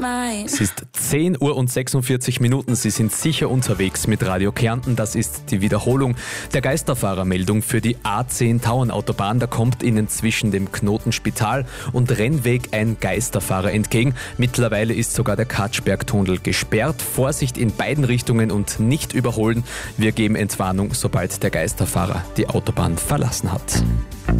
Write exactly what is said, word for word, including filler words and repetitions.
Es ist zehn Uhr und sechsundvierzig Minuten. Sie sind sicher unterwegs mit Radio Kärnten. Das ist die Wiederholung der Geisterfahrermeldung für die A zehn Tauernautobahn. Da kommt Ihnen zwischen dem Knoten Spital und Rennweg ein Geisterfahrer entgegen. Mittlerweile ist sogar der Katschbergtunnel gesperrt. Vorsicht in beiden Richtungen und nicht überholen. Wir geben Entwarnung, sobald der Geisterfahrer die Autobahn verlassen hat.